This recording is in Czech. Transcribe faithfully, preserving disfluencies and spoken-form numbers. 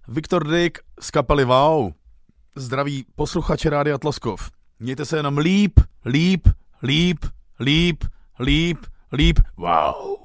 Viktor Dyk z kapely Wow. Zdraví posluchače Rádia Tloskov. Mějte se jenom líp, líp, líp, líp, líp, líp. Wow.